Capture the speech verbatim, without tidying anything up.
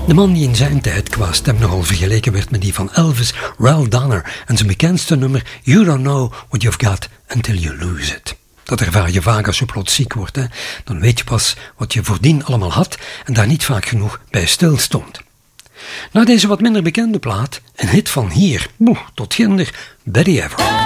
De man die in zijn tijd qua stem nogal vergeleken werd met die van Elvis, Ralph Donner, en zijn bekendste nummer You Don't Know What You've Got Until You Lose It. Dat ervaar je vaak als je plots ziek wordt. Hè? Dan weet je pas wat je voordien allemaal had en daar niet vaak genoeg bij stilstond. Na deze wat minder bekende plaat, een hit van hier, boe, tot ginder, Betty Ever.